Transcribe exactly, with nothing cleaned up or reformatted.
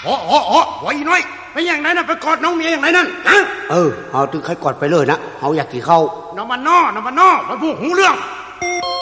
อ๋ออ๋ออ๋อไว้น้อยไปอย่างไรนะไปกอดน้องเมียอย่างไรนั่นฮะเออเอาถึงใครกอดไปเลยนะเฮาอยากกี่เข้าน้ำมันนอน้ำมันนอมันพูดหูเรื่อง